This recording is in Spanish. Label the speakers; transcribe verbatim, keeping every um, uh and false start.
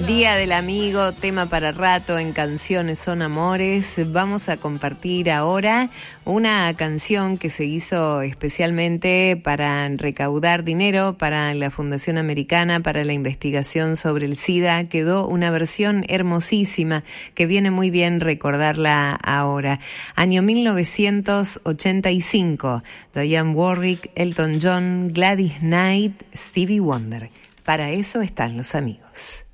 Speaker 1: Día del Amigo, tema para rato en Canciones son Amores. Vamos a compartir ahora una canción que se hizo especialmente para recaudar dinero para la Fundación Americana para la investigación sobre el SIDA. Quedó una versión hermosísima que viene muy bien recordarla ahora. Año mil novecientos ochenta y cinco. Dionne Warwick, Elton John, Gladys Knight, Stevie Wonder. Para eso están los amigos.